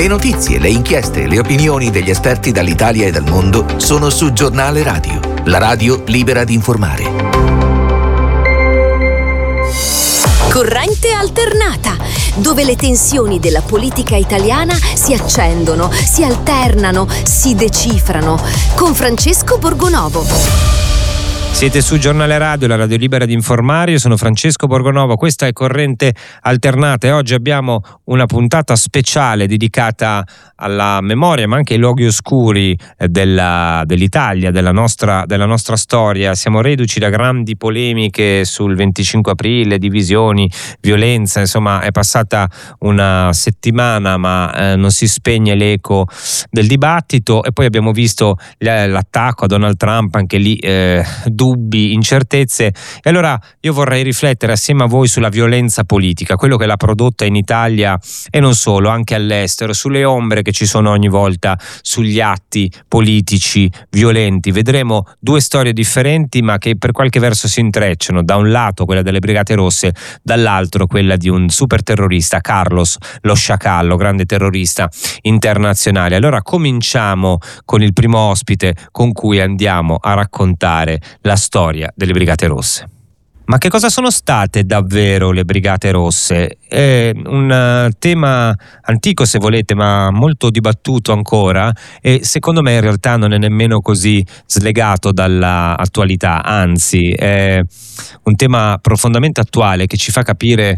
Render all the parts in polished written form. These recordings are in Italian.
Le notizie, le inchieste e le opinioni degli esperti dall'Italia e dal mondo sono su Giornale Radio, la radio libera di informare. Corrente alternata, dove le tensioni della politica italiana si accendono, si alternano, si decifrano, con Francesco Borgonovo. Siete su Giornale Radio, la radio libera di informare. Io sono Francesco Borgonovo, questa è Corrente Alternata e oggi abbiamo una puntata speciale dedicata alla memoria ma anche ai luoghi oscuri dell'Italia, della nostra storia. Siamo reduci da grandi polemiche sul 25 aprile, divisioni, violenza, insomma è passata una settimana ma non si spegne l'eco del dibattito, e poi abbiamo visto l'attacco a Donald Trump, anche lì dubbi, incertezze, e allora io vorrei riflettere assieme a voi sulla violenza politica, quello che l'ha prodotta in Italia e non solo, anche all'estero, sulle ombre che ci sono ogni volta sugli atti politici violenti. Vedremo due storie differenti ma che per qualche verso si intrecciano: da un lato quella delle Brigate Rosse, dall'altro quella di un super terrorista, Carlos lo Sciacallo, grande terrorista internazionale. Allora cominciamo con il primo ospite con cui andiamo a raccontare la storia delle Brigate Rosse. Ma che cosa sono state davvero le Brigate Rosse? È un tema antico, se volete, ma molto dibattuto ancora, e secondo me in realtà non è nemmeno così slegato dall'attualità, anzi è un tema profondamente attuale che ci fa capire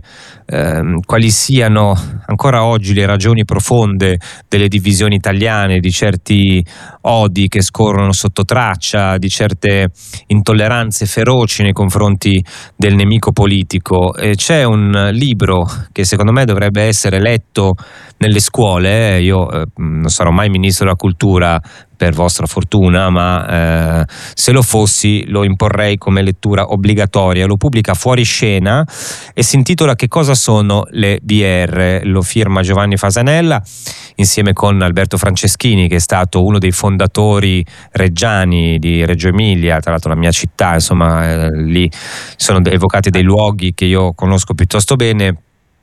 quali siano ancora oggi le ragioni profonde delle divisioni italiane, di certi odi che scorrono sotto traccia, di certe intolleranze feroci nei confronti del nemico politico. E c'è un libro che secondo me dovrebbe essere letto nelle scuole. Io non sarò mai ministro della cultura, per vostra fortuna, ma se lo fossi lo imporrei come lettura obbligatoria. Lo pubblica Fuoriscena e si intitola Che cosa sono le BR? Lo firma Giovanni Fasanella insieme con Alberto Franceschini, che è stato uno dei fondatori reggiani di Reggio Emilia, tra l'altro la mia città, insomma lì sono evocati dei luoghi che io conosco piuttosto bene.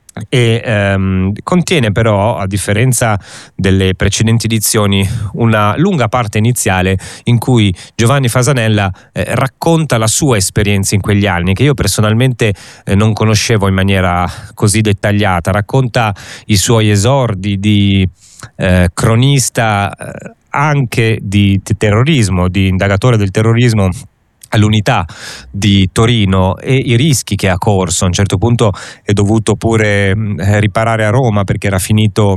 E contiene però, a differenza delle precedenti edizioni, una lunga parte iniziale in cui Giovanni Fasanella racconta la sua esperienza in quegli anni, che io personalmente non conoscevo in maniera così dettagliata. Racconta i suoi esordi di cronista, anche di terrorismo, di indagatore del terrorismo all'Unità di Torino, e i rischi che ha corso. A un certo punto è dovuto pure riparare a Roma perché era finito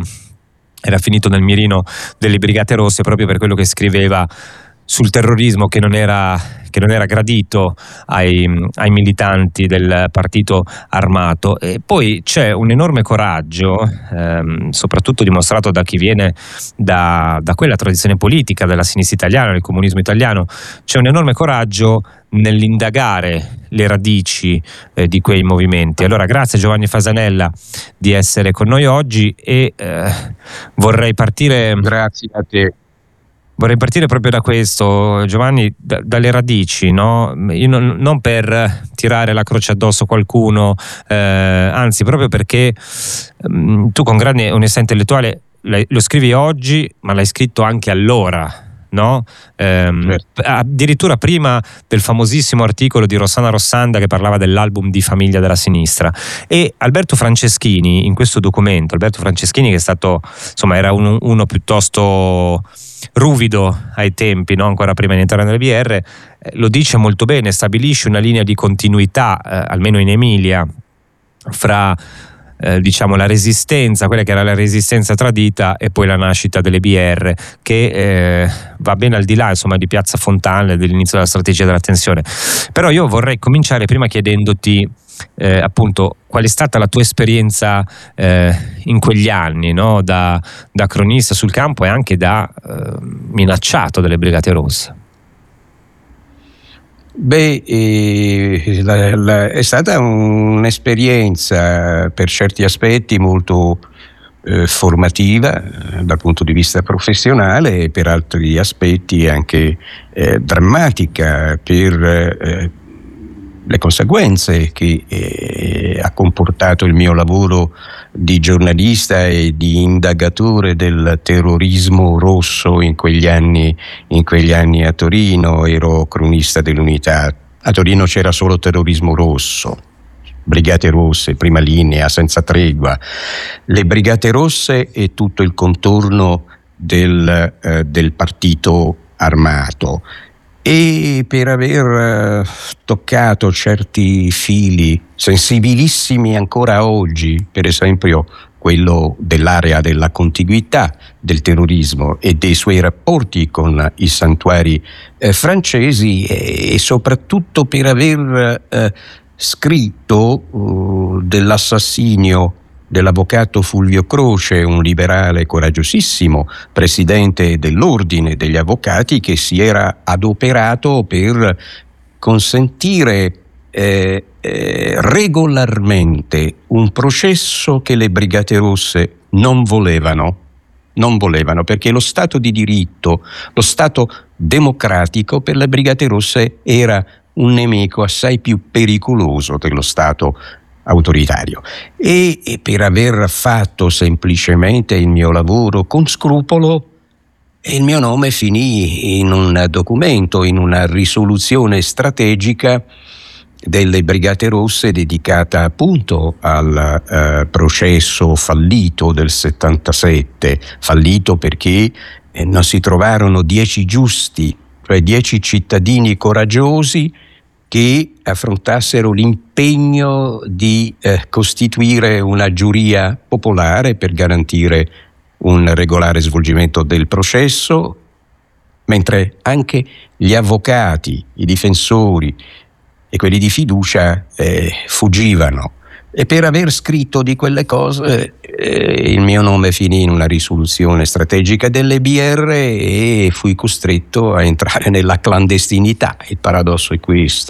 nel mirino delle Brigate Rosse proprio per quello che scriveva sul terrorismo, che non era gradito ai militanti del partito armato. E poi c'è un enorme coraggio, soprattutto dimostrato da chi viene da quella tradizione politica della sinistra italiana, del comunismo italiano. C'è un enorme coraggio nell'indagare le radici di quei movimenti. Allora grazie Giovanni Fasanella di essere con noi oggi, e vorrei partire. Grazie a te. Vorrei partire proprio da questo, Giovanni, dalle radici, no? Io non per tirare la croce addosso a qualcuno, anzi proprio perché tu con grande onestà intellettuale lo scrivi oggi, ma l'hai scritto anche allora, no? Certo. Addirittura prima del famosissimo articolo di Rossana Rossanda che parlava dell'album di famiglia della sinistra. E Alberto Franceschini, in questo documento, Alberto Franceschini, che è stato, insomma, era uno piuttosto ruvido ai tempi, no? Ancora prima di entrare nelle BR, lo dice molto bene, stabilisce una linea di continuità, almeno in Emilia, fra diciamo la resistenza, quella che era la resistenza tradita, e poi la nascita delle BR, che va ben al di là, insomma, di Piazza Fontana e dell'inizio della strategia della tensione. Però io vorrei cominciare prima chiedendoti appunto qual è stata la tua esperienza in quegli anni, no? Da cronista sul campo e anche da minacciato delle Brigate Rosse. Beh, è stata un'esperienza per certi aspetti molto formativa dal punto di vista professionale, e per altri aspetti anche drammatica per le conseguenze che ha comportato il mio lavoro di giornalista e di indagatore del terrorismo rosso in quegli anni a Torino. Ero cronista dell'Unità. A Torino c'era solo terrorismo rosso, Brigate Rosse, prima linea, senza tregua. Le Brigate Rosse e tutto il contorno del partito armato. E per aver toccato certi fili sensibilissimi ancora oggi, per esempio quello dell'area della contiguità del terrorismo e dei suoi rapporti con i santuari francesi, e soprattutto per aver scritto dell'assassinio dell'avvocato Fulvio Croce, un liberale coraggiosissimo, presidente dell'Ordine degli Avvocati, che si era adoperato per consentire regolarmente un processo che le Brigate Rosse non volevano, perché lo Stato di diritto, lo Stato democratico per le Brigate Rosse era un nemico assai più pericoloso dello Stato autoritario. E per aver fatto semplicemente il mio lavoro con scrupolo, il mio nome finì in un documento, in una risoluzione strategica delle Brigate Rosse dedicata appunto al processo fallito del 77, fallito perché non si trovarono 10 giusti, cioè 10 cittadini coraggiosi che affrontassero l'impegno di costituire una giuria popolare per garantire un regolare svolgimento del processo, mentre anche gli avvocati, i difensori e quelli di fiducia fuggivano. E per aver scritto di quelle cose il mio nome finì in una risoluzione strategica delle BR e fui costretto a entrare nella clandestinità. Il paradosso è questo.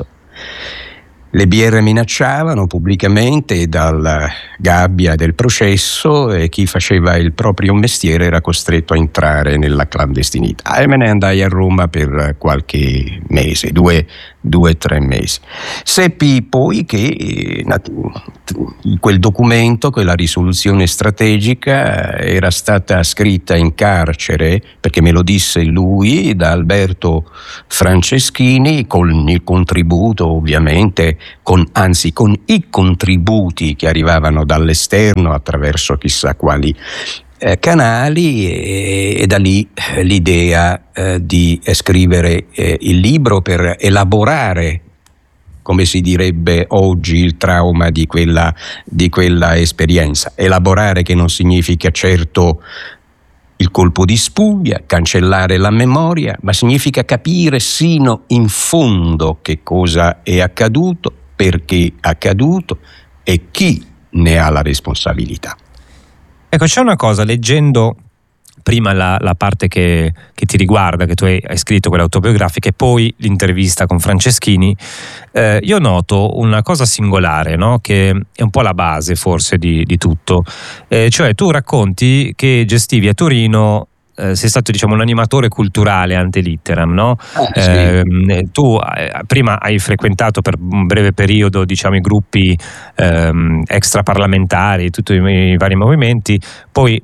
Le BR minacciavano pubblicamente dalla gabbia del processo e chi faceva il proprio mestiere era costretto a entrare nella clandestinità, e me ne andai a Roma per qualche mese, 2-3 mesi. Seppi poi che quel documento, quella risoluzione strategica, era stata scritta in carcere, perché me lo disse lui, da Alberto Franceschini, con il contributo ovviamente, con i contributi che arrivavano dall'esterno attraverso chissà quali canali, e da lì l'idea di scrivere il libro per elaborare, come si direbbe oggi, il trauma di quella esperienza. Elaborare, che non significa certo il colpo di spugna, cancellare la memoria, ma significa capire sino in fondo che cosa è accaduto, perché è accaduto e chi ne ha la responsabilità. Ecco, c'è una cosa, leggendo prima la parte che ti riguarda, che tu hai scritto, quella autobiografica, e poi l'intervista con Franceschini, io noto una cosa singolare, no? Che è un po' la base forse di tutto, cioè tu racconti che gestivi a Torino, sei stato, diciamo, un animatore culturale ante litteram, no? Sì. Tu prima hai frequentato per un breve periodo, diciamo, i gruppi extraparlamentari, tutti i vari movimenti, poi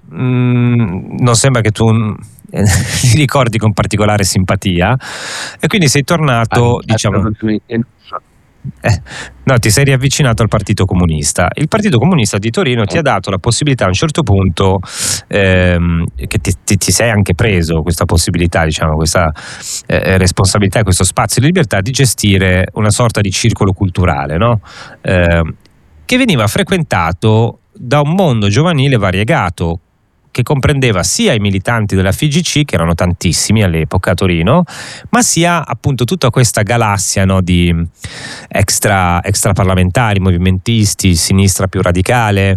non sembra che tu li ricordi con particolare simpatia, e quindi sei tornato, diciamo, no, ti sei riavvicinato al Partito Comunista. Il Partito Comunista di Torino ti ha dato la possibilità a un certo punto, che ti sei anche preso questa possibilità, diciamo, questa responsabilità e questo spazio di libertà di gestire una sorta di circolo culturale, no? Che veniva frequentato da un mondo giovanile variegato, che comprendeva sia i militanti della FIGC, che erano tantissimi all'epoca a Torino, ma sia appunto tutta questa galassia, no, di extraparlamentari, movimentisti, sinistra più radicale,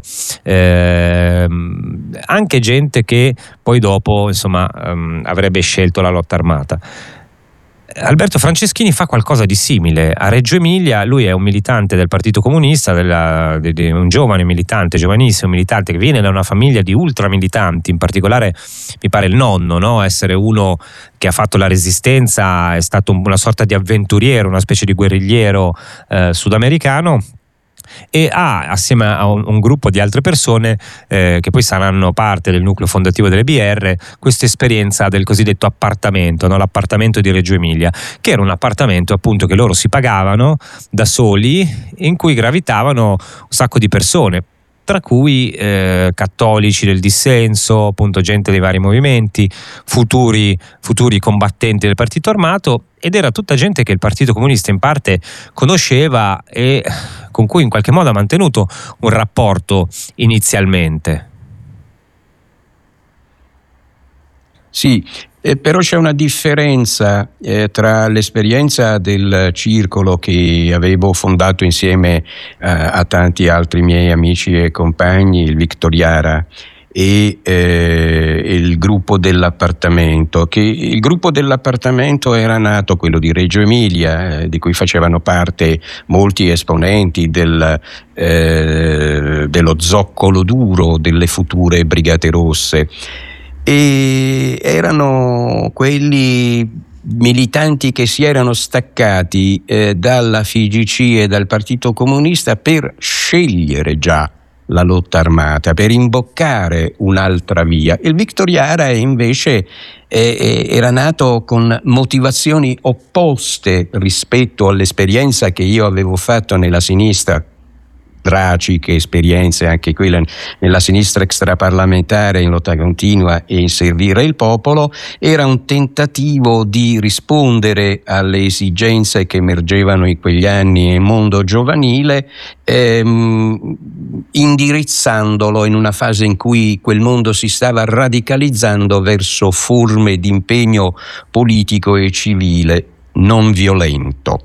anche gente che poi dopo, insomma, avrebbe scelto la lotta armata. Alberto Franceschini fa qualcosa di simile a Reggio Emilia. Lui è un militante del Partito Comunista, un giovane militante, giovanissimo militante, che viene da una famiglia di ultramilitanti, in particolare mi pare il nonno, no? Essere uno che ha fatto la resistenza, è stato una sorta di avventuriero, una specie di guerrigliero sudamericano, e assieme a un gruppo di altre persone che poi saranno parte del nucleo fondativo delle BR, questa esperienza del cosiddetto appartamento, no? L'appartamento di Reggio Emilia, che era un appartamento appunto che loro si pagavano da soli, in cui gravitavano un sacco di persone, tra cui cattolici del dissenso, appunto gente dei vari movimenti, futuri combattenti del partito armato, ed era tutta gente che il Partito Comunista in parte conosceva e con cui in qualche modo ha mantenuto un rapporto inizialmente. Sì, però c'è una differenza tra l'esperienza del circolo che avevo fondato insieme a tanti altri miei amici e compagni, il Victoriara, e il gruppo dell'appartamento, che il gruppo dell'appartamento era nato, quello di Reggio Emilia, di cui facevano parte molti esponenti dello zoccolo duro delle future Brigate Rosse, e erano quelli militanti che si erano staccati dalla FIGC e dal Partito Comunista per scegliere già la lotta armata, per imboccare un'altra via. Il Victoriara invece era nato con motivazioni opposte rispetto all'esperienza che io avevo fatto nella sinistra, tragiche esperienze anche quelle nella sinistra extraparlamentare, in lotta continua e in servire il popolo. Era un tentativo di rispondere alle esigenze che emergevano in quegli anni nel mondo giovanile, indirizzandolo in una fase in cui quel mondo si stava radicalizzando verso forme di impegno politico e civile non violente.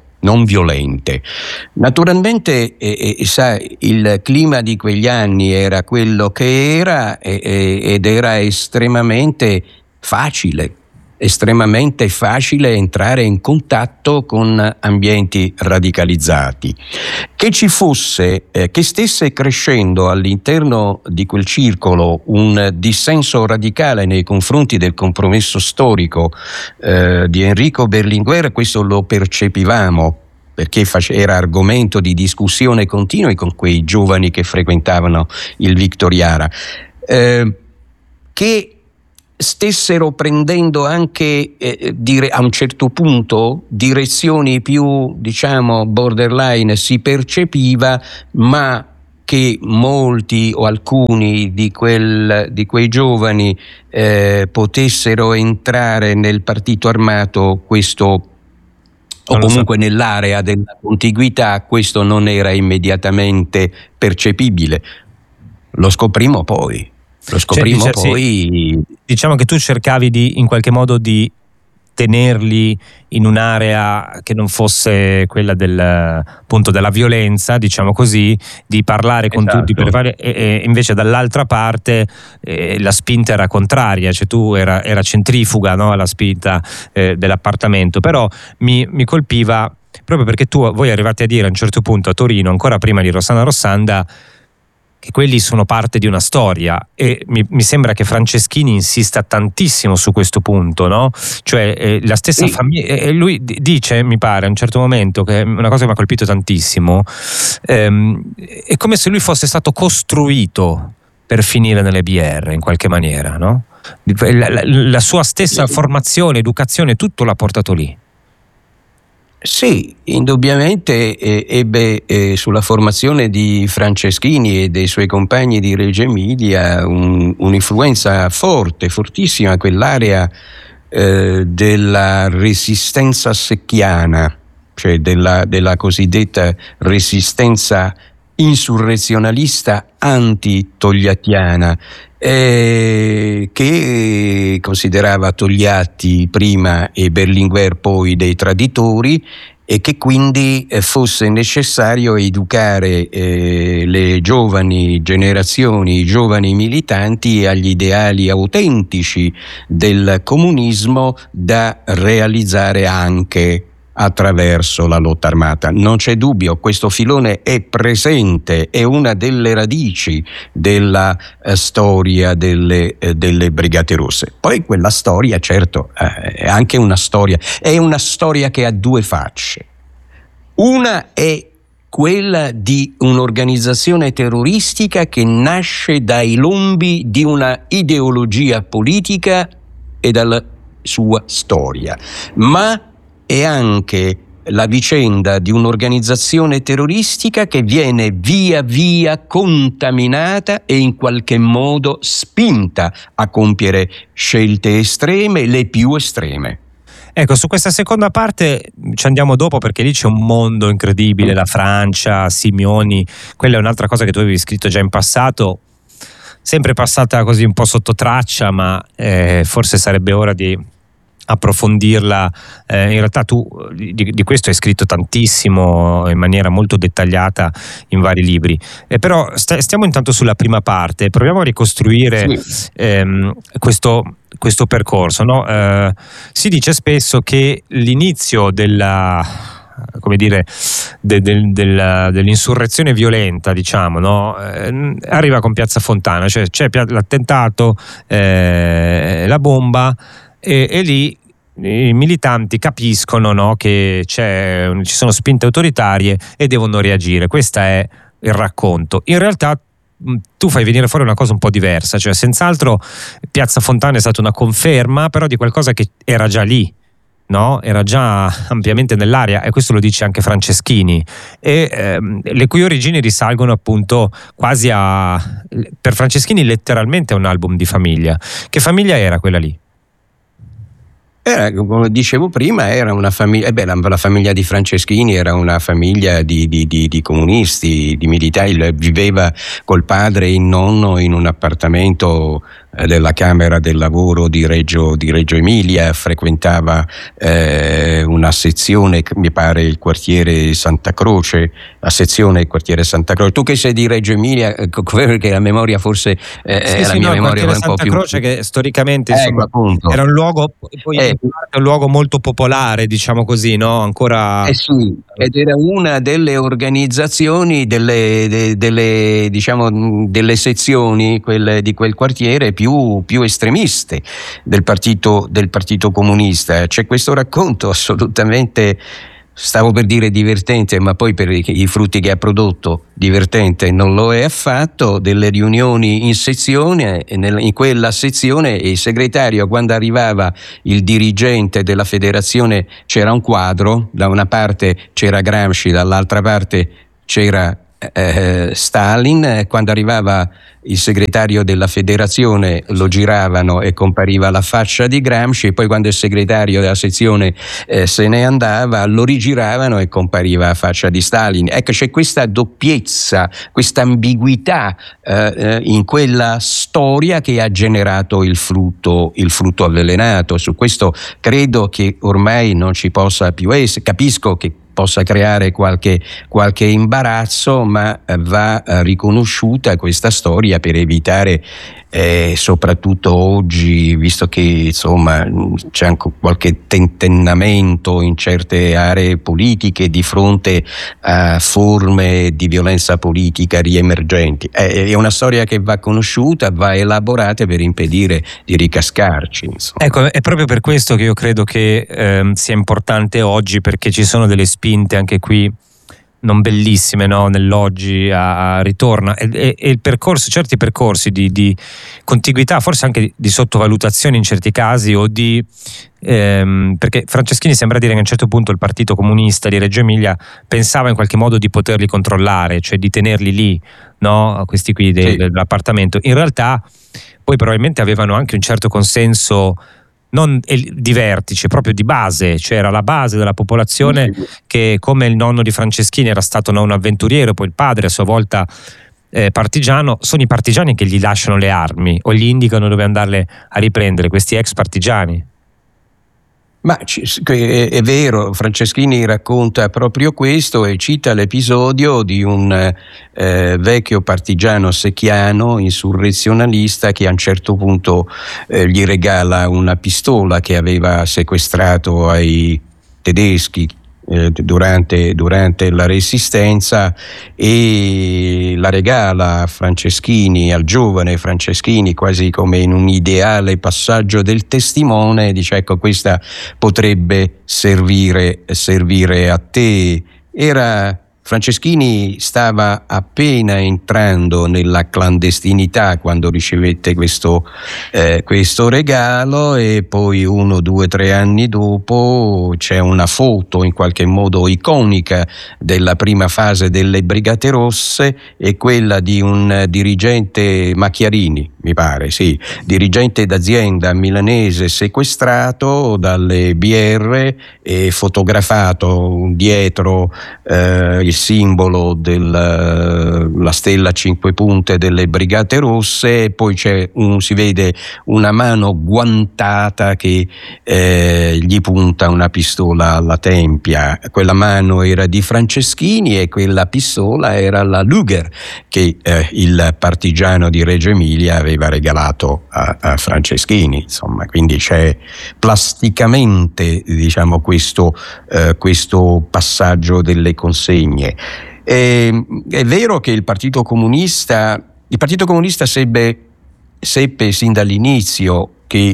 Naturalmente sa, il clima di quegli anni era quello che era ed era estremamente facile entrare in contatto con ambienti radicalizzati. Che stesse crescendo all'interno di quel circolo un dissenso radicale nei confronti del compromesso storico di Enrico Berlinguer, questo lo percepivamo, perché era argomento di discussione continua con quei giovani che frequentavano il Victoriara, che stessero prendendo anche a un certo punto direzioni più, diciamo, borderline, si percepiva, ma che molti o alcuni di quei giovani potessero entrare nel partito armato, questo, o comunque nell'area della contiguità, questo non era immediatamente percepibile. Lo scoprimmo poi. Sì. Diciamo che tu cercavi in qualche modo di tenerli in un'area che non fosse quella appunto della violenza, diciamo così, di parlare con tutti per fare, e invece dall'altra parte la spinta era contraria, cioè era centrifuga, no? La spinta dell'appartamento. Però mi colpiva proprio perché voi arrivate a dire a un certo punto a Torino, ancora prima di Rossana Rossanda, che quelli sono parte di una storia, e mi sembra che Franceschini insista tantissimo su questo punto, no? Cioè la stessa famiglia, lui dice, mi pare a un certo momento, che è una cosa che mi ha colpito tantissimo, è come se lui fosse stato costruito per finire nelle BR in qualche maniera, no? La sua stessa formazione, educazione, tutto l'ha portato lì. Sì, indubbiamente ebbe sulla formazione di Franceschini e dei suoi compagni di Reggio Emilia un'influenza fortissima, quell'area della resistenza secchiana, cioè della cosiddetta resistenza insurrezionalista anti-togliattiana, che considerava Togliatti prima e Berlinguer poi dei traditori, e che quindi fosse necessario educare le giovani generazioni, i giovani militanti agli ideali autentici del comunismo da realizzare anche attraverso la lotta armata. Non c'è dubbio, questo filone è presente, è una delle radici della storia delle Brigate Rosse. Poi quella storia, certo, è anche una storia che ha due facce. Una è quella di un'organizzazione terroristica che nasce dai lombi di una ideologia politica e dalla sua storia, ma è anche la vicenda di un'organizzazione terroristica che viene via via contaminata e in qualche modo spinta a compiere scelte estreme, le più estreme. Ecco, su questa seconda parte ci andiamo dopo, perché lì c'è un mondo incredibile, la Francia, Simioni, quella è un'altra cosa che tu avevi scritto già in passato, sempre passata così un po' sotto traccia, ma forse sarebbe ora di approfondirla. In realtà tu di questo hai scritto tantissimo in maniera molto dettagliata in vari libri, però stiamo intanto sulla prima parte, proviamo a ricostruire questo percorso, no? Si dice spesso che l'inizio dell'insurrezione violenta, diciamo, no? Arriva con Piazza Fontana, cioè c'è l'attentato, la bomba, e lì i militanti capiscono, no, che ci sono spinte autoritarie e devono reagire. Questo è il racconto. In realtà tu fai venire fuori una cosa un po' diversa, cioè senz'altro Piazza Fontana è stata una conferma, però di qualcosa che era già lì, no? Era già ampiamente nell'aria, e questo lo dice anche Franceschini, e le cui origini risalgono appunto quasi per Franceschini letteralmente a un album di famiglia. Che famiglia era quella lì? Come dicevo prima, era una famiglia, la famiglia di Franceschini era una famiglia di comunisti, di militari. Viveva col padre e il nonno in un appartamento della Camera del Lavoro di Reggio Emilia, frequentava una sezione, mi pare il quartiere Santa Croce, la sezione del quartiere Santa Croce. Tu che sei di Reggio Emilia, perché la memoria forse è la mia memoria un po' più... Croce, che storicamente insomma, era un luogo, poi è un luogo molto popolare, diciamo così, no? Ancora... sì, ed era una delle organizzazioni, delle sezioni, quelle di quel quartiere più estremiste del partito comunista. C'è questo racconto assolutamente, stavo per dire divertente, ma poi per i frutti che ha prodotto divertente non lo è affatto, delle riunioni in sezione. In quella sezione il segretario, quando arrivava il dirigente della federazione, c'era un quadro, da una parte c'era Gramsci, dall'altra parte c'era Stalin. Quando arrivava il segretario della federazione lo giravano e compariva la faccia di Gramsci, e poi quando il segretario della sezione se ne andava lo rigiravano e compariva la faccia di Stalin. Ecco, c'è questa doppiezza, questa ambiguità in quella storia che ha generato il frutto avvelenato. Su questo credo che ormai non ci possa più essere. Capisco che possa creare qualche imbarazzo, ma va riconosciuta questa storia per evitare, soprattutto oggi, visto che insomma c'è anche qualche tentennamento in certe aree politiche di fronte a forme di violenza politica riemergenti. È una storia che va conosciuta, va elaborata per impedire di ricascarci, insomma. Ecco, è proprio per questo che io credo che sia importante oggi, perché ci sono delle spinte anche qui non bellissime, no? Nell'oggi ritorna e il percorso, certi percorsi di contiguità, forse anche di sottovalutazione in certi casi, o perché Franceschini sembra dire che a un certo punto il Partito Comunista di Reggio Emilia pensava in qualche modo di poterli controllare, cioè di tenerli lì, no? Questi qui dell'appartamento. In realtà poi probabilmente avevano anche un certo consenso, non di vertice, proprio di base, cioè era la base della popolazione che, come il nonno di Franceschini era stato un avventuriero, poi il padre a sua volta partigiano, sono i partigiani che gli lasciano le armi o gli indicano dove andarle a riprendere, questi ex partigiani. Ma è vero, Franceschini racconta proprio questo e cita l'episodio di un vecchio partigiano secchiano, insurrezionalista, che a un certo punto gli regala una pistola che aveva sequestrato ai tedeschi durante la Resistenza, e la regala a Franceschini, al giovane Franceschini, quasi come in un ideale passaggio del testimone. Dice: ecco, questa potrebbe servire a te. Franceschini stava appena entrando nella clandestinità quando ricevette questo regalo, e poi 1, 2, 3 anni dopo c'è una foto in qualche modo iconica della prima fase delle Brigate Rosse, e quella di un dirigente, Macchiarini mi pare, sì, dirigente d'azienda milanese sequestrato dalle BR e fotografato dietro il simbolo della stella a 5 punte delle Brigate Rosse, e poi si vede una mano guantata che gli punta una pistola alla tempia. Quella mano era di Franceschini e quella pistola era la Luger che il partigiano di Reggio Emilia aveva regalato a Franceschini. Insomma, quindi c'è plasticamente, diciamo, questo passaggio delle consegne. È vero che il Partito Comunista seppe sin dall'inizio che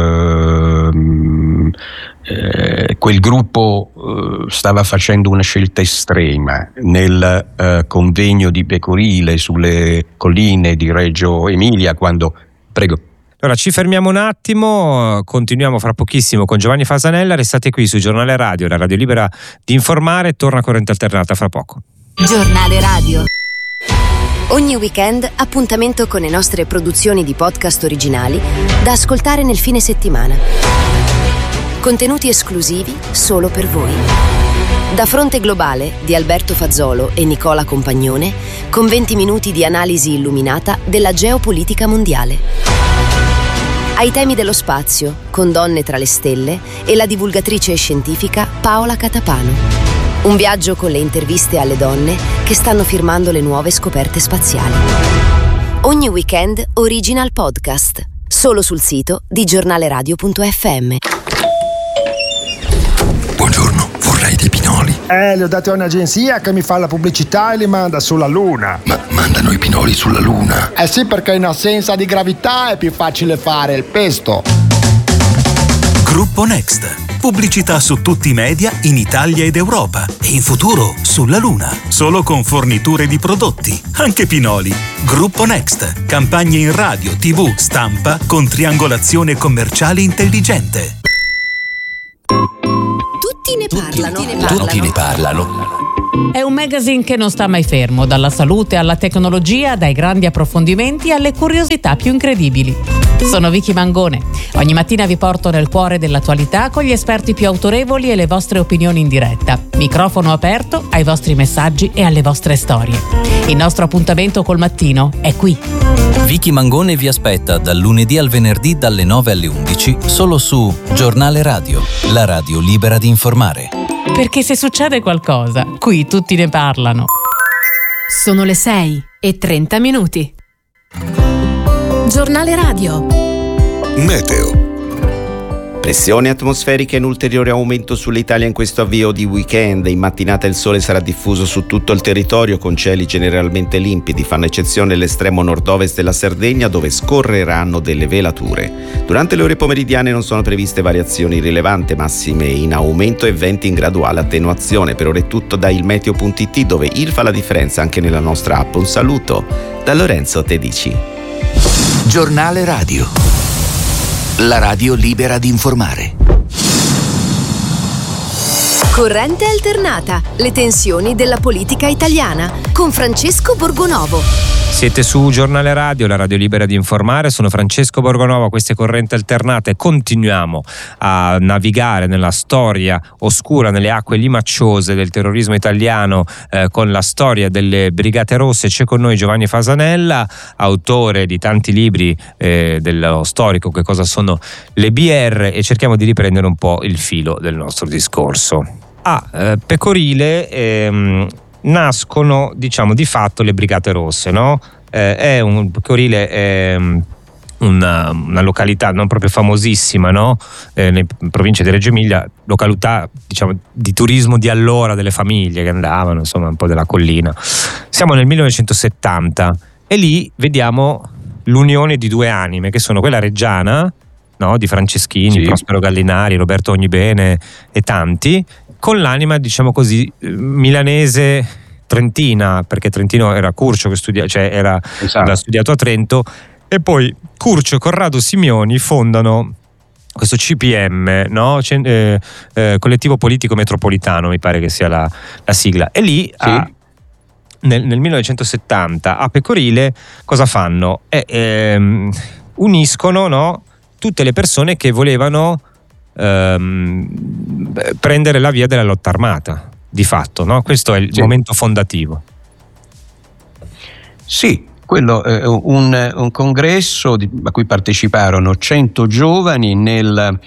quel gruppo stava facendo una scelta estrema. Nel convegno di Pecorile sulle colline di Reggio Emilia, Prego. Allora ci fermiamo un attimo, continuiamo fra pochissimo con Giovanni Fasanella. Restate qui su Giornale Radio, la radio libera di informare. Torna Corrente Alternata fra poco. Giornale Radio. Ogni weekend appuntamento con le nostre produzioni di podcast originali da ascoltare nel fine settimana. Contenuti esclusivi solo per voi. Da Fronte Globale di Alberto Fazzolo e Nicola Compagnone, con 20 minuti di analisi illuminata della geopolitica mondiale. Ai temi dello spazio, con Donne tra le stelle e la divulgatrice scientifica Paola Catapano. Un viaggio con le interviste alle donne che stanno firmando le nuove scoperte spaziali. Ogni weekend original podcast, solo sul sito di giornaleradio.fm. Buongiorno, vorrei dei pinoli. Li ho dati a un'agenzia che mi fa la pubblicità e li manda sulla Luna. Ma mandano i pinoli sulla Luna? Eh sì, perché in assenza di gravità è più facile fare il pesto. Gruppo Next. Pubblicità su tutti i media in Italia ed Europa e in futuro sulla Luna. Solo con forniture di prodotti, anche pinoli. Gruppo Next. Campagne in radio, TV, stampa con triangolazione commerciale intelligente. Tutti ne parlano. È un magazine che non sta mai fermo, dalla salute alla tecnologia, dai grandi approfondimenti alle curiosità più incredibili. Sono Vicky Mangone. Ogni mattina vi porto nel cuore dell'attualità con gli esperti più autorevoli e le vostre opinioni in diretta. Microfono aperto ai vostri messaggi e alle vostre storie. Il nostro appuntamento col mattino è qui. Vicky Mangone vi aspetta dal lunedì al venerdì dalle 9 alle 11 solo su Giornale Radio, la radio libera di informare. Perché se succede qualcosa, qui tutti ne parlano. Sono le 6:30. Giornale Radio. Meteo. Pressione atmosferica in ulteriore aumento sull'Italia in questo avvio di weekend. In mattinata il sole sarà diffuso su tutto il territorio con cieli generalmente limpidi, fanno eccezione l'estremo nord-ovest della Sardegna dove scorreranno delle velature. Durante le ore pomeridiane non sono previste variazioni rilevanti, massime in aumento e venti in graduale attenuazione. Per ora è tutto da ilmeteo.it, dove il fa la differenza anche nella nostra app. Un saluto da Lorenzo Tedici. Giornale Radio, la radio libera di informare. Corrente alternata, le tensioni della politica italiana, con Francesco Borgonovo. Siete su Giornale Radio, la radio libera di informare. Sono Francesco Borgonova, queste correnti alternate. Continuiamo a navigare nella storia oscura, nelle acque limacciose del terrorismo italiano, con la storia delle Brigate Rosse. C'è con noi Giovanni Fasanella, autore di tanti libri dello storico Che cosa sono le BR, e cerchiamo di riprendere un po' il filo del nostro discorso. A Pecorile nascono, diciamo, di fatto le Brigate Rosse, no? Pecorile è una località non proprio famosissima, no? Nelle province di Reggio Emilia, località, diciamo, di turismo di allora, delle famiglie che andavano, insomma, un po' della collina. Siamo nel 1970 e lì vediamo l'unione di due anime, che sono quella reggiana, no? Di Franceschini, sì, Prospero Gallinari, Roberto Ognibene e tanti, con l'anima, diciamo così, milanese trentina, perché Trentino era Curcio che aveva studiato a Trento, e poi Curcio e Corrado Simioni fondano questo CPM, no? Collettivo Politico Metropolitano, mi pare che sia la sigla, e lì sì, nel 1970 a Pecorile cosa fanno? Uniscono, no, tutte le persone che volevano prendere la via della lotta armata, di fatto, no? Questo è il momento fondativo. Sì, quello è un congresso a cui parteciparono 100 giovani nella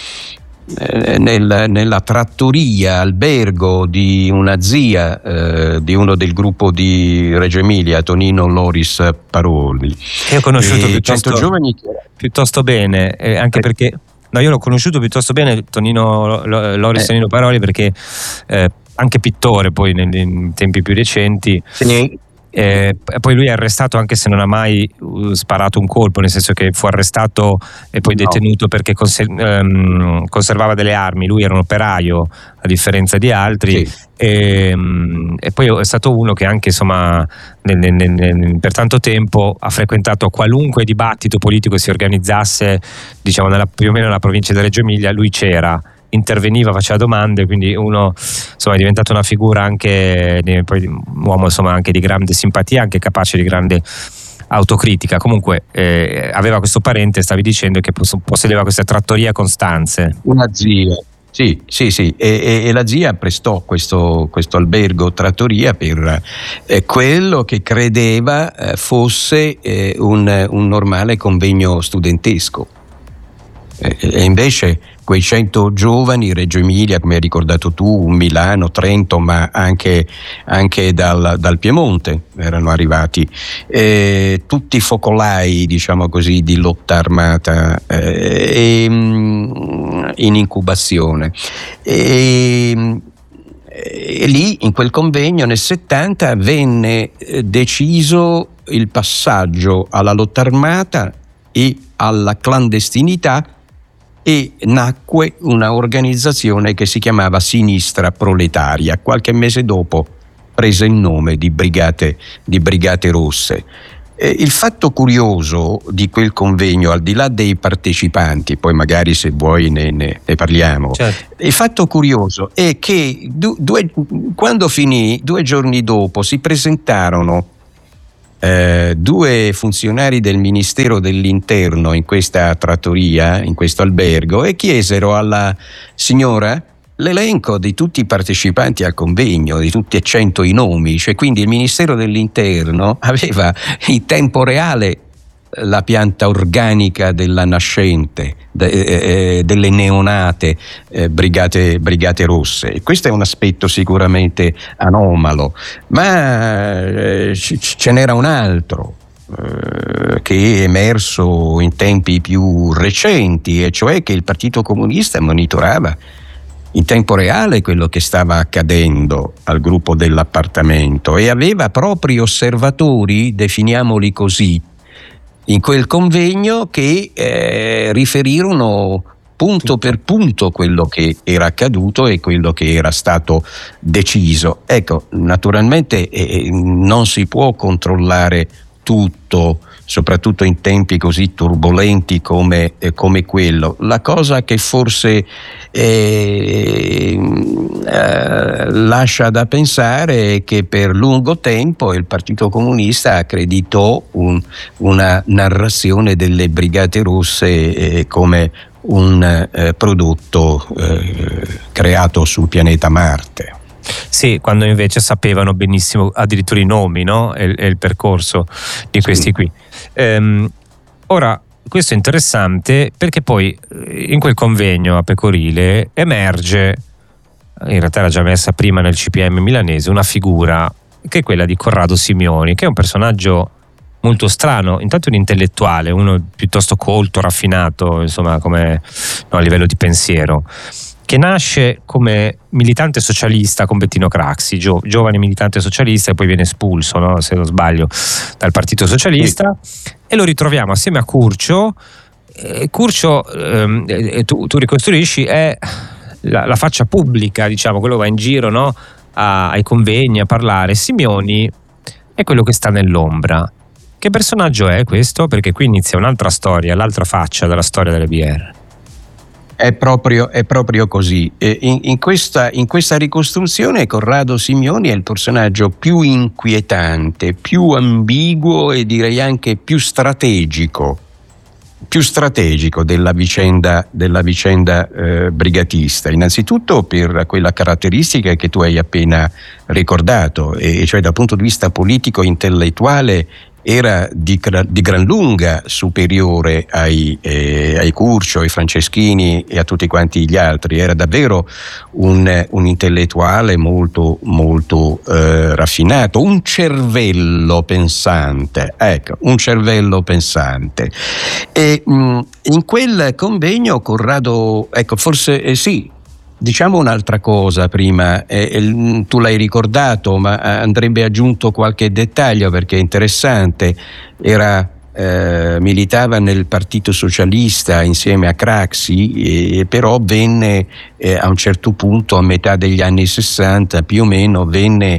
trattoria, albergo di una zia di uno del gruppo di Reggio Emilia, Tonino Loris Paroli. Che ho conosciuto piuttosto bene, anche perché io l'ho conosciuto piuttosto bene, Tonino Tonino Paroli, perché anche pittore poi in tempi più recenti. Sì. Poi lui è arrestato, anche se non ha mai sparato un colpo, nel senso che fu arrestato e poi detenuto perché conservava delle armi. Lui era un operaio, a differenza di altri, sì. E poi è stato uno che anche, insomma, per tanto tempo ha frequentato qualunque dibattito politico si organizzasse, diciamo, più o meno nella provincia di Reggio Emilia. Lui c'era, interveniva, faceva domande, quindi uno, insomma, è diventato una figura anche poi un uomo, insomma, anche di grande simpatia, anche capace di grande autocritica. Comunque aveva questo parente, stavi dicendo, che possedeva questa trattoria a Costanze, una zia. Sì, e la zia prestò questo albergo trattoria per quello che credeva fosse un normale convegno studentesco. E invece quei 100 giovani, Reggio Emilia, come hai ricordato tu, Milano, Trento, ma anche dal Piemonte erano arrivati, tutti focolai, diciamo così, di lotta armata in incubazione. E lì, in quel convegno, nel 70, venne deciso il passaggio alla lotta armata e alla clandestinità, e nacque una organizzazione che si chiamava Sinistra Proletaria. Qualche mese dopo prese il nome di Brigate Rosse. Il fatto curioso di quel convegno, al di là dei partecipanti, poi magari se vuoi ne parliamo, certo. Il fatto curioso è che quando finì, 2 giorni dopo, si presentarono 2 funzionari del Ministero dell'Interno in questa trattoria, in questo albergo, e chiesero alla signora l'elenco di tutti i partecipanti al convegno, di tutti e 100 i nomi. Cioè, quindi il Ministero dell'Interno aveva in tempo reale la pianta organica della nascente, delle neonate brigate rosse. Questo è un aspetto sicuramente anomalo, ma ce n'era un altro che è emerso in tempi più recenti, e cioè che il Partito Comunista monitorava in tempo reale quello che stava accadendo al gruppo dell'appartamento e aveva propri osservatori, definiamoli così, in quel convegno, che riferirono punto per punto quello che era accaduto e quello che era stato deciso. Ecco, naturalmente non si può controllare tutto soprattutto in tempi così turbolenti come quello. La cosa che forse lascia da pensare è che per lungo tempo il Partito Comunista accreditò una narrazione delle Brigate Rosse come un prodotto creato sul pianeta Marte. Sì, quando invece sapevano benissimo addirittura i nomi, no? E il percorso di questi qui. Ora, questo è interessante perché poi in quel convegno a Pecorile emerge, in realtà era già messa prima nel CPM milanese, una figura che è quella di Corrado Simioni, che è un personaggio molto strano, intanto un intellettuale, uno piuttosto colto, raffinato, insomma, come a livello di pensiero, che nasce come militante socialista con Bettino Craxi, giovane militante socialista, e poi viene espulso, no, se non sbaglio, dal Partito Socialista, e lo ritroviamo assieme a Curcio. Curcio, tu ricostruisci, è la faccia pubblica, diciamo, quello va in giro, no, ai convegni a parlare. Simioni è quello che sta nell'ombra. Che personaggio è questo? Perché qui inizia un'altra storia, l'altra faccia della storia delle BR. È proprio così. In questa ricostruzione Corrado Simioni è il personaggio più inquietante, più ambiguo e direi anche più strategico della vicenda brigatista. Innanzitutto per quella caratteristica che tu hai appena ricordato, e cioè dal punto di vista politico intellettuale era di gran lunga superiore ai Curcio, ai Franceschini e a tutti quanti gli altri. Era davvero un intellettuale molto raffinato, un cervello pensante, e in quel convegno Corrado, forse sì. Diciamo un'altra cosa prima, tu l'hai ricordato, ma andrebbe aggiunto qualche dettaglio perché è interessante. Militava nel Partito Socialista insieme a Craxi, però venne a un certo punto, a metà degli anni 60 più o meno, venne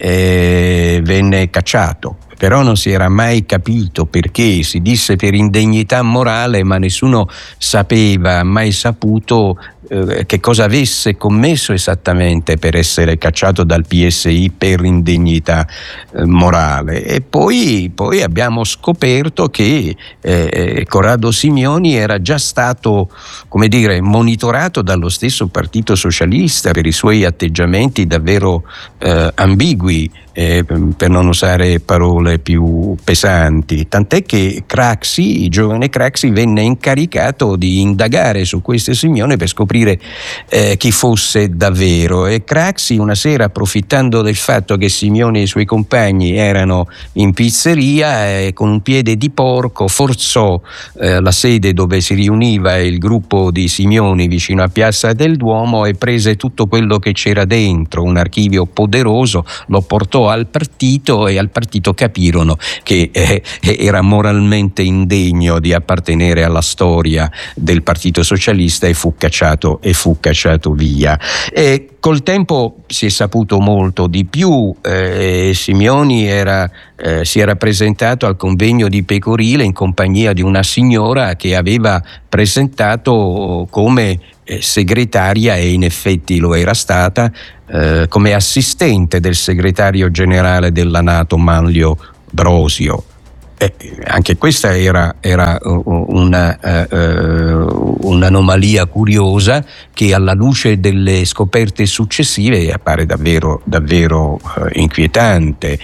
cacciato. Però non si era mai capito perché, si disse per indegnità morale, ma nessuno sapeva, mai saputo che cosa avesse commesso esattamente per essere cacciato dal PSI per indegnità morale. E poi abbiamo scoperto che Corrado Simioni era già stato, come dire, monitorato dallo stesso Partito Socialista per i suoi atteggiamenti davvero ambigui, per non usare parole più pesanti, tant'è che il giovane Craxi venne incaricato di indagare su questo Simione per scoprire chi fosse davvero, e Craxi una sera, approfittando del fatto che Simione e i suoi compagni erano in pizzeria, con un piede di porco forzò la sede dove si riuniva il gruppo di Simioni vicino a Piazza del Duomo e prese tutto quello che c'era dentro, un archivio poderoso, lo portò al partito, e al partito capirono che era moralmente indegno di appartenere alla storia del Partito Socialista, e fu cacciato via. E col tempo si è saputo molto di più. Simioni si era presentato al convegno di Pecorile in compagnia di una signora che aveva presentato come segretaria, e in effetti lo era stata, come assistente del segretario generale della NATO Manlio Brosio. Anche questa era un'anomalia curiosa che alla luce delle scoperte successive appare davvero inquietante.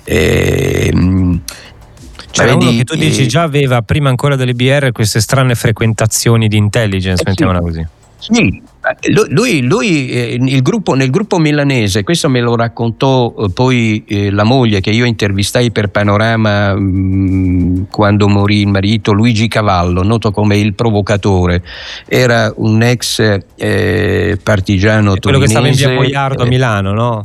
C'era uno che tu dici già aveva, prima ancora delle BR, queste strane frequentazioni di intelligence, mettiamola così. Sì, lui nel gruppo milanese, questo me lo raccontò poi la moglie che io intervistai per Panorama quando morì il marito, Luigi Cavallo, noto come il provocatore. Era un ex partigiano torinese. Quello che stava in via Boiardo a Milano, no?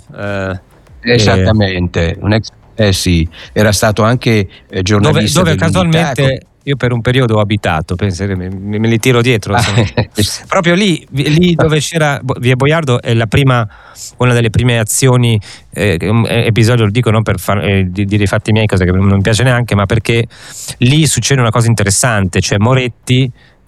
Esattamente, un ex. Sì, era stato anche giornalista dove casualmente io per un periodo ho abitato, me li tiro dietro. Proprio lì dove c'era via Boiardo è una delle prime azioni, episodio, lo dico non per dire i fatti miei, cosa che non mi piace neanche, ma perché lì succede una cosa interessante, cioè Moretti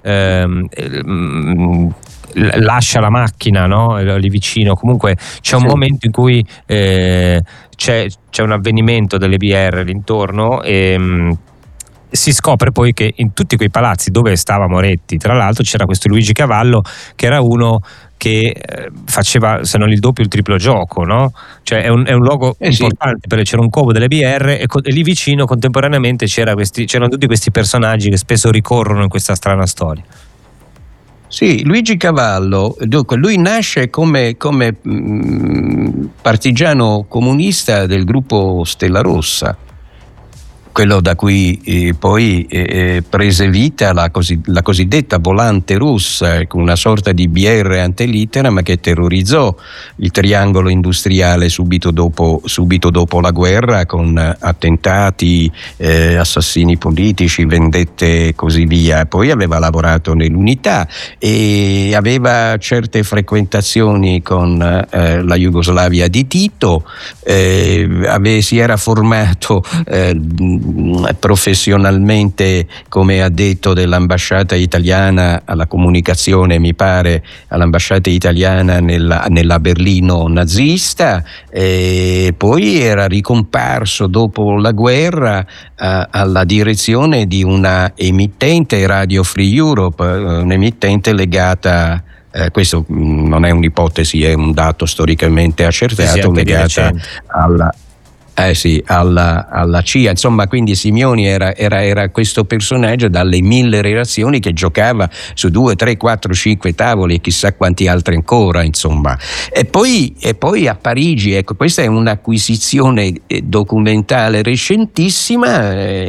lascia la macchina, no? Lì vicino, comunque c'è un momento in cui c'è un avvenimento delle BR l'intorno e si scopre poi che in tutti quei palazzi dove stava Moretti, tra l'altro, c'era questo Luigi Cavallo che era uno che faceva, se non il doppio, il triplo gioco, no? Cioè è un luogo importante, perché c'era un covo delle BR e lì vicino contemporaneamente c'erano tutti questi personaggi che spesso ricorrono in questa strana storia. Sì, Luigi Cavallo, dunque, lui nasce come partigiano comunista del gruppo Stella Rossa, quello da cui poi prese vita la cosiddetta volante rossa, una sorta di BR antelitteram che terrorizzò il triangolo industriale subito dopo la guerra, con attentati, assassini politici, vendette e così via. Poi aveva lavorato nell'Unità e aveva certe frequentazioni con la Jugoslavia di Tito, si era formato professionalmente come addetto dell'ambasciata italiana alla comunicazione, mi pare, all'ambasciata italiana nella Berlino nazista, e poi era ricomparso dopo la guerra alla direzione di una emittente, Radio Free Europe, un'emittente legata, questo non è un'ipotesi, è un dato storicamente accertato, legata alla CIA. Insomma, quindi Simioni era questo personaggio dalle 1000 relazioni, che giocava su 2, 3, 4, 5 tavoli e chissà quanti altri ancora, insomma. E poi a Parigi, ecco, questa è un'acquisizione documentale recentissima,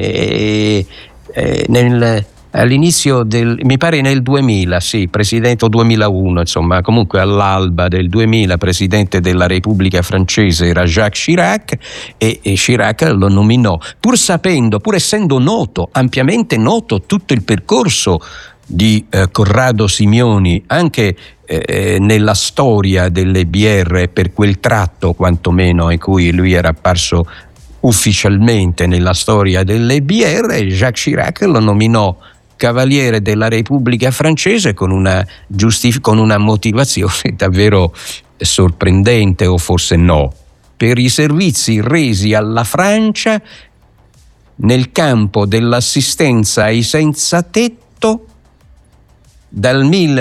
all'inizio mi pare nel 2000, sì, presidente, o 2001, insomma, comunque all'alba del 2000, presidente della Repubblica Francese era Jacques Chirac, e Chirac lo nominò, pur essendo noto, ampiamente noto, tutto il percorso di Corrado Simioni, anche nella storia delle BR, per quel tratto quantomeno in cui lui era apparso ufficialmente nella storia delle BR, Jacques Chirac lo nominò Cavaliere della Repubblica Francese con una motivazione davvero sorprendente, o forse no, per i servizi resi alla Francia nel campo dell'assistenza ai senza tetto dal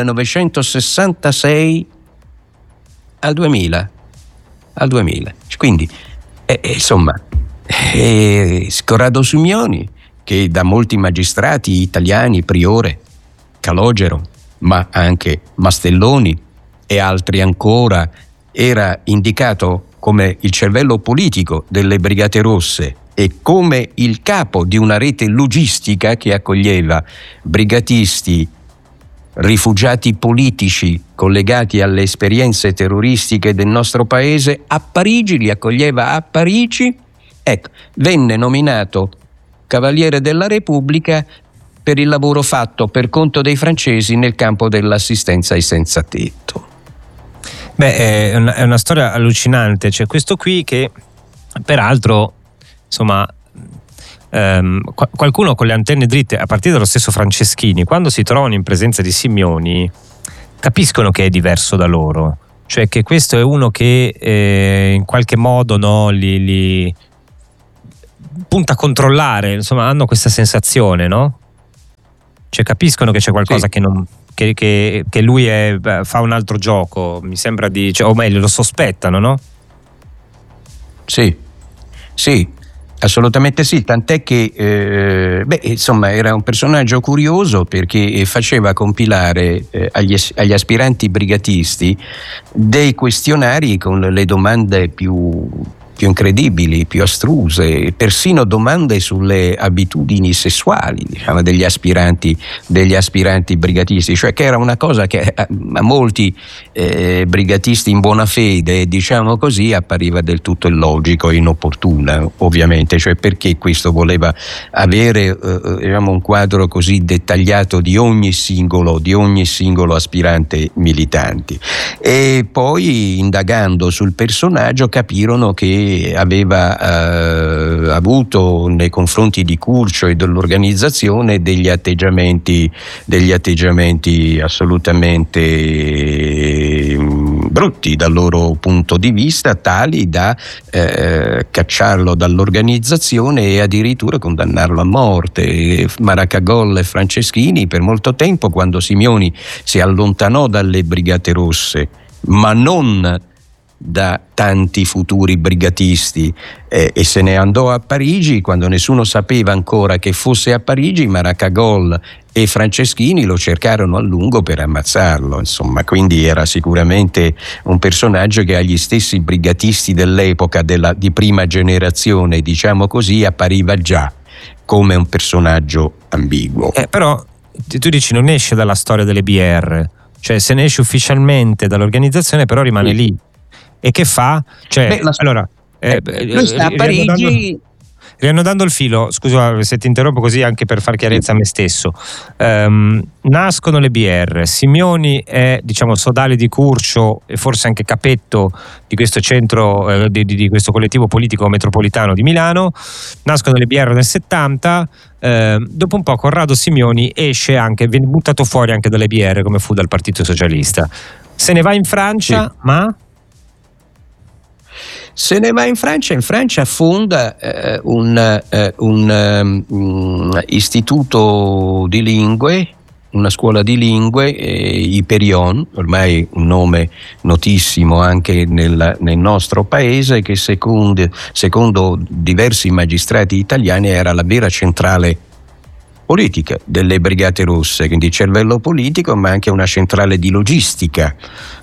1966 al 2000. Quindi insomma, Corrado Simioni, che da molti magistrati italiani, Priore, Calogero, ma anche Mastelloni e altri ancora, era indicato come il cervello politico delle Brigate Rosse e come il capo di una rete logistica che accoglieva brigatisti, rifugiati politici collegati alle esperienze terroristiche del nostro paese a Parigi, li accoglieva a Parigi. Ecco, venne nominato Cavaliere della Repubblica per il lavoro fatto per conto dei francesi nel campo dell'assistenza ai senza tetto. Beh, è una storia allucinante. C'è questo qui che, peraltro, insomma, qualcuno con le antenne dritte, a partire dallo stesso Franceschini, quando si trovano in presenza di Simioni, capiscono che è diverso da loro. Cioè che questo è uno che in qualche modo, no, li punta a controllare, insomma, hanno questa sensazione, no? Cioè capiscono che c'è qualcosa, sì, che lui fa un altro gioco, mi sembra o meglio lo sospettano, no? Sì, assolutamente sì, tant'è che insomma era un personaggio curioso, perché faceva compilare agli aspiranti brigatisti dei questionari con le domande più incredibili, più astruse, persino domande sulle abitudini sessuali, diciamo, degli aspiranti brigatisti, cioè che era una cosa che a molti brigatisti in buona fede, diciamo così, appariva del tutto illogico e inopportuna, ovviamente, cioè perché questo voleva avere diciamo un quadro così dettagliato di ogni singolo aspirante militante. E poi, indagando sul personaggio, capirono che aveva avuto nei confronti di Curcio e dell'organizzazione degli atteggiamenti assolutamente brutti dal loro punto di vista, tali da cacciarlo dall'organizzazione e addirittura condannarlo a morte. Maracagol e Franceschini per molto tempo, quando Simioni si allontanò dalle Brigate Rosse, ma non da tanti futuri brigatisti, e se ne andò a Parigi, quando nessuno sapeva ancora che fosse a Parigi, Maracagol e Franceschini lo cercarono a lungo per ammazzarlo, insomma, quindi era sicuramente un personaggio che agli stessi brigatisti dell'epoca di prima generazione, diciamo così, appariva già come un personaggio ambiguo. Però tu dici non esce dalla storia delle BR, cioè se ne esce ufficialmente dall'organizzazione, però rimane lì. E che fa? Cioè, allora, lui sta a Parigi. Riannodando il filo, scusa se ti interrompo, così anche per far chiarezza a me stesso. Nascono le BR, Simioni è, diciamo, sodale di Curcio e forse anche capetto di questo centro, di questo collettivo politico metropolitano di Milano. Nascono le BR nel 70. Dopo un po' Corrado Simioni esce anche, viene buttato fuori anche dalle BR, come fu dal Partito Socialista. Se ne va in Francia, sì. Ma? Se ne va in Francia fonda un istituto di lingue, una scuola di lingue, Hyperion, ormai un nome notissimo anche nel nostro paese, che secondo diversi magistrati italiani era la vera centrale politica delle Brigate Rosse, quindi cervello politico, ma anche una centrale di logistica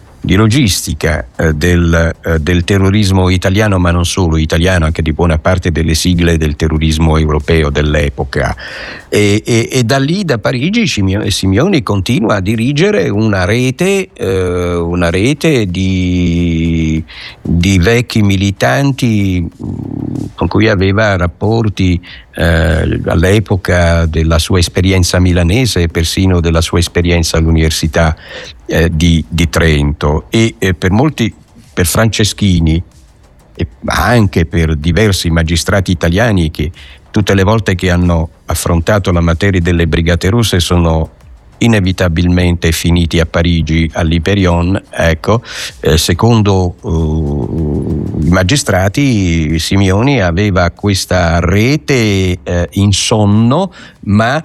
del terrorismo italiano, ma non solo italiano, anche di buona parte delle sigle del terrorismo europeo dell'epoca. E da lì, da Parigi, Simioni continua a dirigere una rete di vecchi militanti con cui aveva rapporti all'epoca della sua esperienza milanese e persino della sua esperienza all'Università di Trento, e per Franceschini, ma anche per diversi magistrati italiani che tutte le volte che hanno affrontato la materia delle Brigate Rosse sono inevitabilmente finiti a Parigi all'Hyperion. Ecco, secondo i magistrati, Simioni aveva questa rete in sonno ma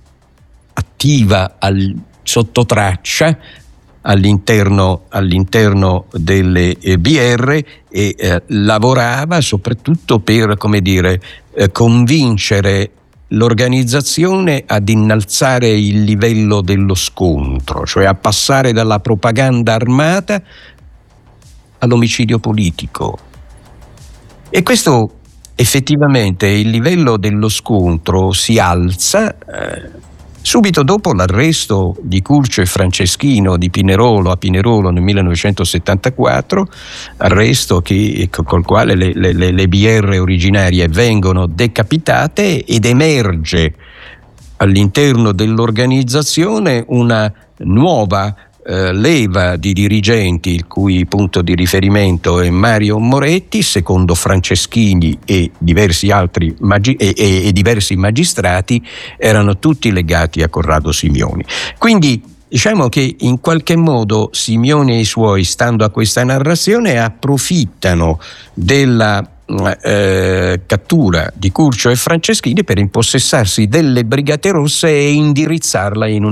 attiva sotto traccia all'interno delle BR, e lavorava soprattutto per, convincere l'organizzazione ad innalzare il livello dello scontro, cioè a passare dalla propaganda armata all'omicidio politico. E questo effettivamente, il livello dello scontro si alza subito dopo l'arresto di Curcio e Franceschino a Pinerolo nel 1974, arresto col quale le BR originarie vengono decapitate, ed emerge all'interno dell'organizzazione una nuova leva di dirigenti, il cui punto di riferimento è Mario Moretti, secondo Franceschini e diversi altri diversi magistrati, erano tutti legati a Corrado Simioni. Quindi diciamo che in qualche modo Simioni e i suoi, stando a questa narrazione, approfittano della cattura di Curcio e Franceschini per impossessarsi delle Brigate Rosse e indirizzarle in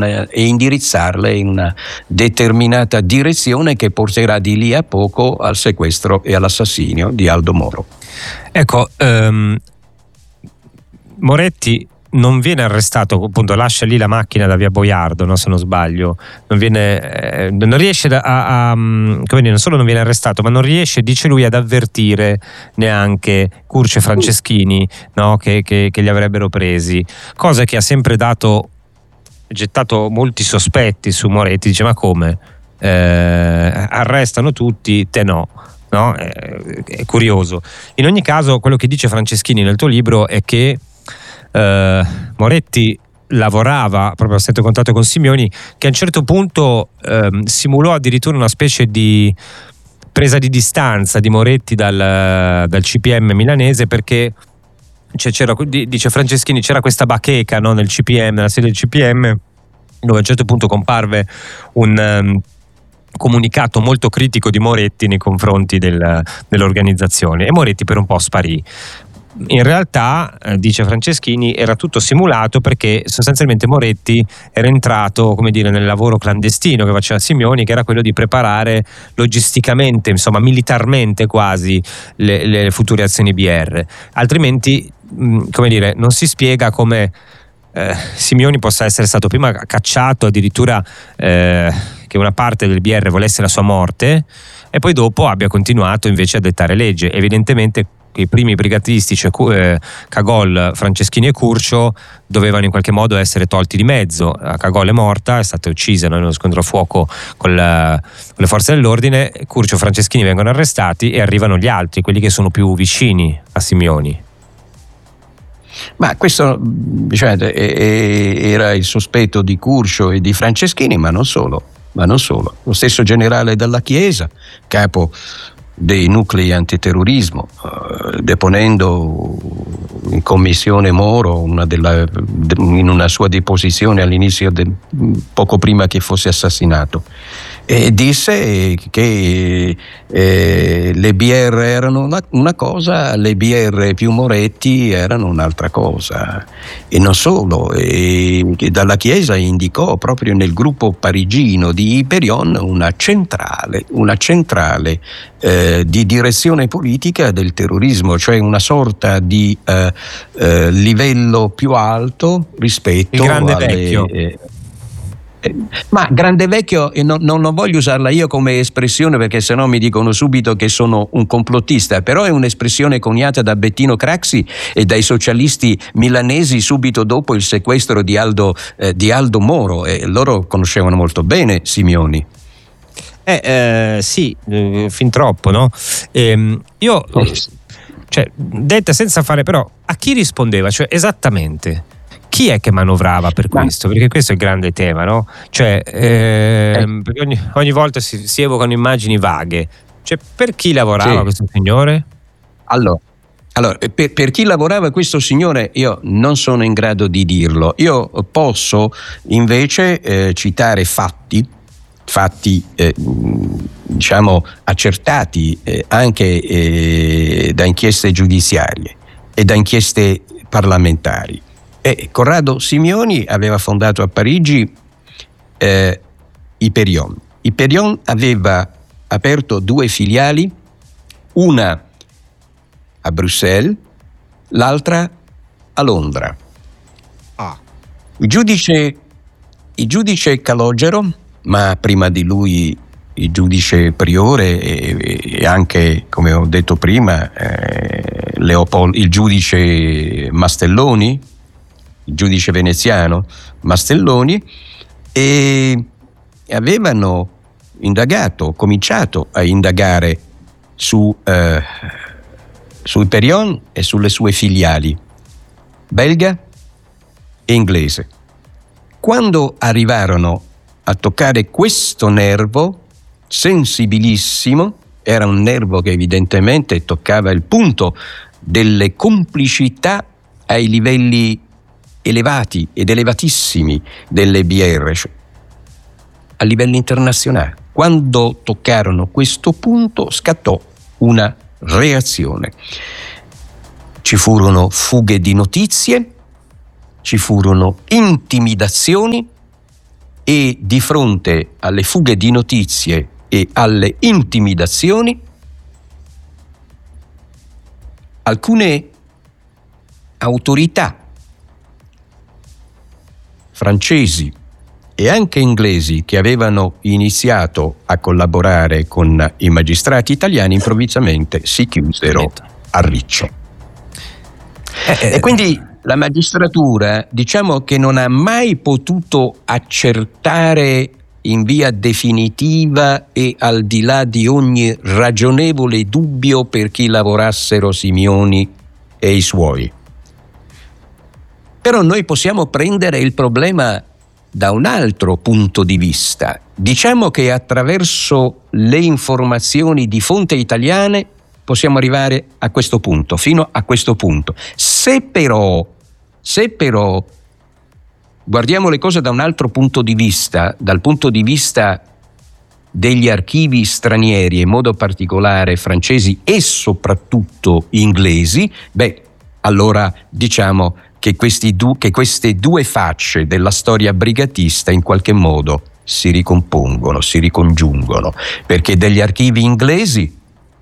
una determinata direzione che porterà di lì a poco al sequestro e all'assassinio di Aldo Moro. Ecco, Moretti non viene arrestato, appunto lascia lì la macchina da via Boiardo, no, se non sbaglio, non riesce non solo non viene arrestato, ma non riesce, dice lui, ad avvertire neanche Curcio e Franceschini, no, che li avrebbero presi, cosa che ha sempre gettato molti sospetti su Moretti. Dice: ma come? Arrestano tutti, te no. No? È curioso. In ogni caso, quello che dice Franceschini nel tuo libro è che Moretti lavorava proprio a stretto contatto con Simioni, che a un certo punto simulò addirittura una specie di presa di distanza di Moretti dal CPM milanese, perché dice Franceschini, c'era questa bacheca, no, nel CPM, nella sede del CPM, dove a un certo punto comparve un comunicato molto critico di Moretti nei confronti dell'organizzazione, e Moretti per un po' sparì. In realtà, dice Franceschini, era tutto simulato, perché sostanzialmente Moretti era entrato, come dire, nel lavoro clandestino che faceva Simioni, che era quello di preparare logisticamente, insomma militarmente quasi, le future azioni BR. Altrimenti, come dire, non si spiega come Simioni possa essere stato prima cacciato, addirittura che una parte del BR volesse la sua morte, e poi dopo abbia continuato invece a dettare legge. Evidentemente i primi brigatisti, cioè Cagol, Franceschini e Curcio, dovevano in qualche modo essere tolti di mezzo. Cagol è morta, è stata uccisa in uno scontro a fuoco con le forze dell'ordine. Curcio e Franceschini vengono arrestati e arrivano gli altri, quelli che sono più vicini a Simioni. Ma questo, diciamo, era il sospetto di Curcio e di Franceschini, ma non solo. Lo stesso generale Dalla Chiesa, capo dei nuclei antiterrorismo, deponendo in commissione Moro in una sua deposizione all'inizio, poco prima che fosse assassinato, e disse che le BR erano una cosa, le BR più Moretti erano un'altra cosa. E non solo, che Dalla Chiesa indicò proprio nel gruppo parigino di Hyperion una centrale di direzione politica del terrorismo, cioè una sorta di livello più alto rispetto il grande vecchio. Ma grande vecchio, non voglio usarla io come espressione, perché sennò mi dicono subito che sono un complottista, però è un'espressione coniata da Bettino Craxi e dai socialisti milanesi subito dopo il sequestro di Aldo Moro, e loro conoscevano molto bene Simioni. Sì, fin troppo, no? Io, cioè, detta senza fare, però, a chi rispondeva? Cioè, esattamente, chi è che manovrava per questo? Perché questo è il grande tema, no? Cioè, perché ogni volta si evocano immagini vaghe. Cioè, per chi lavorava questo signore? Allora, per chi lavorava questo signore io non sono in grado di dirlo. Io posso invece citare fatti diciamo accertati anche da inchieste giudiziarie e da inchieste parlamentari. Corrado Simioni aveva fondato a Parigi Hyperion. Hyperion aveva aperto 2 filiali, una a Bruxelles, l'altra a Londra. Il giudice Calogero, ma prima di lui il giudice Priore e anche, come ho detto prima, il giudice Mastelloni, il giudice veneziano Mastelloni, e avevano cominciato a indagare su Hyperion e sulle sue filiali belga e inglese. Quando arrivarono a toccare questo nervo sensibilissimo, era un nervo che evidentemente toccava il punto delle complicità ai livelli elevati ed elevatissimi delle BR, cioè a livello internazionale. Quando toccarono questo punto scattò una reazione. Ci furono fughe di notizie, ci furono intimidazioni, e di fronte alle fughe di notizie e alle intimidazioni alcune autorità francesi e anche inglesi che avevano iniziato a collaborare con i magistrati italiani improvvisamente si chiusero a riccio. E quindi la magistratura, diciamo che non ha mai potuto accertare in via definitiva e al di là di ogni ragionevole dubbio per chi lavorassero Simioni e i suoi. Però noi possiamo prendere il problema da un altro punto di vista. Diciamo che attraverso le informazioni di fonti italiane possiamo arrivare a questo punto, fino a questo punto. Se però guardiamo le cose da un altro punto di vista, dal punto di vista degli archivi stranieri, in modo particolare francesi e soprattutto inglesi, allora diciamo che queste due facce della storia brigatista in qualche modo si ricompongono, si ricongiungono, perché degli archivi inglesi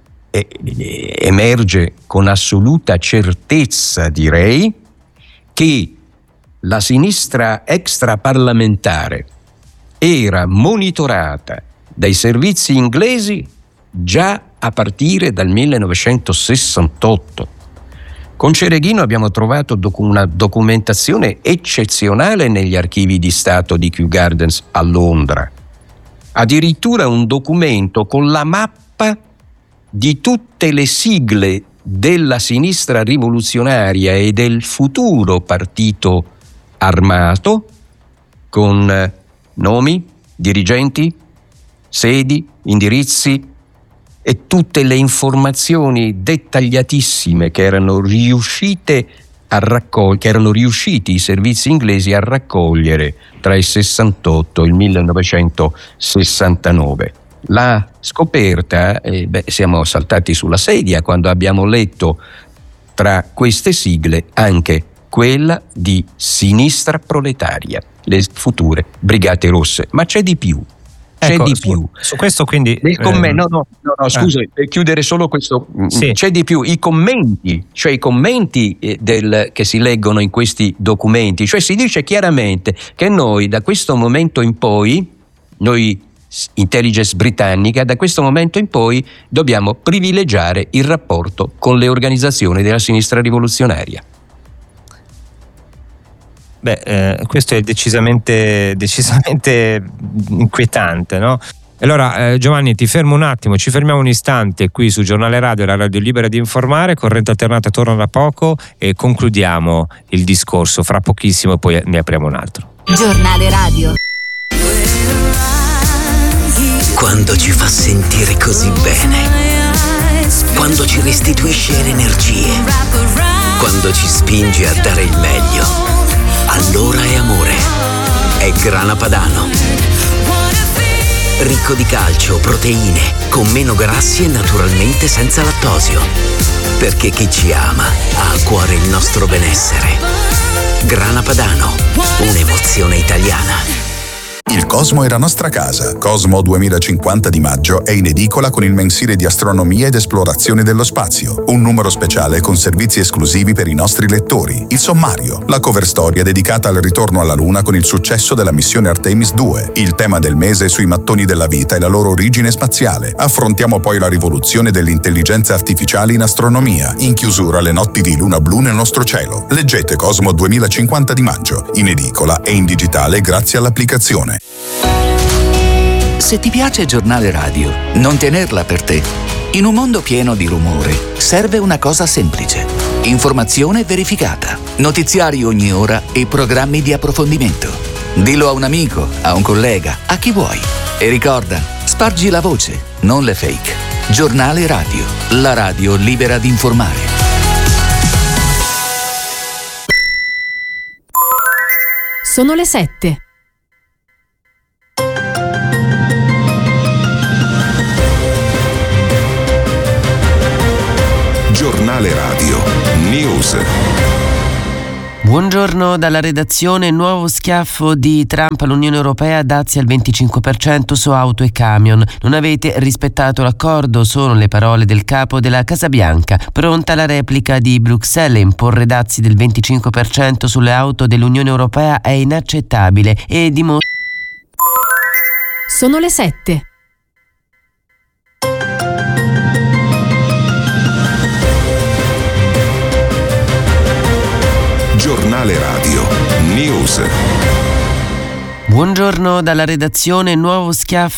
emerge con assoluta certezza, direi, che la sinistra extraparlamentare era monitorata dai servizi inglesi già a partire dal 1968. Con Cereghino abbiamo trovato una documentazione eccezionale negli archivi di Stato di Kew Gardens a Londra. Addirittura un documento con la mappa di tutte le sigle della sinistra rivoluzionaria e del futuro partito armato, con nomi, dirigenti, sedi, indirizzi e tutte le informazioni dettagliatissime che erano riusciti i servizi inglesi a raccogliere tra il 68 e il 1969. La scoperta, siamo saltati sulla sedia quando abbiamo letto tra queste sigle anche quella di Sinistra Proletaria, le future Brigate Rosse. Ma c'è di più. C'è di più. Su questo quindi scusa, per chiudere solo questo, sì. C'è di più. I commenti che si leggono in questi documenti, cioè si dice chiaramente che noi da questo momento in poi, noi intelligence britannica, da questo momento in poi dobbiamo privilegiare il rapporto con le organizzazioni della sinistra rivoluzionaria. Questo è decisamente inquietante, no? Allora Giovanni, ti fermo un attimo, ci fermiamo un istante qui su Giornale Radio, la radio libera di informare. Corrente Alternata torna da poco e concludiamo il discorso fra pochissimo e poi ne apriamo un altro. Giornale Radio. Quando ci fa sentire così bene, quando ci restituisce le energie, quando ci spinge a dare il meglio, allora è amore. È Grana Padano. Ricco di calcio, proteine, con meno grassi e naturalmente senza lattosio. Perché chi ci ama ha a cuore il nostro benessere. Grana Padano, un'emozione italiana. Il Cosmo è la nostra casa. Cosmo 2050 di maggio è in edicola con il mensile di astronomia ed esplorazione dello spazio. Un numero speciale con servizi esclusivi per i nostri lettori. Il sommario, la cover storia dedicata al ritorno alla Luna con il successo della missione Artemis 2. Il tema del mese sui mattoni della vita e la loro origine spaziale. Affrontiamo poi la rivoluzione delle intelligenze artificiali in astronomia. In chiusura le notti di luna blu nel nostro cielo. Leggete Cosmo 2050 di maggio. In edicola e in digitale grazie all'applicazione. Se ti piace Giornale Radio, non tenerla per te. In un mondo pieno di rumore, serve una cosa semplice. Informazione verificata, notiziari ogni ora e programmi di approfondimento. Dillo a un amico, a un collega, a chi vuoi. E ricorda, spargi la voce, non le fake. Giornale Radio, la radio libera di informare. Sono le 7. Giornale Radio News. Buongiorno dalla redazione. Nuovo schiaffo di Trump all'Unione Europea, dazi al 25% su auto e camion. Non avete rispettato l'accordo, sono le parole del capo della Casa Bianca. Pronta la replica di Bruxelles. Imporre dazi del 25% sulle auto dell'Unione Europea è inaccettabile e dimostra. Sono le 7. Giornale Radio News. Buongiorno dalla redazione. Nuovo schiaffo